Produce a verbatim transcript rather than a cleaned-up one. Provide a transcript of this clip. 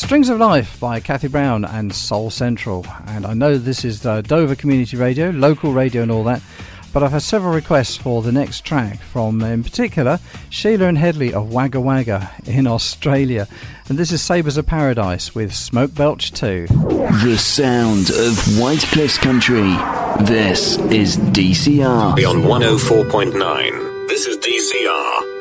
Strings of Life by Kathy Brown and Soul Central. And I know this is uh, Dover Community Radio, local radio and all that, but I've had several requests for the next track from, in particular, Sheila and Headley of Wagga Wagga in Australia. And this is Sabres of Paradise with Smoke Belch two. The sound of White Cliffs Country. This is D C R. On one oh four point nine. This is D C R.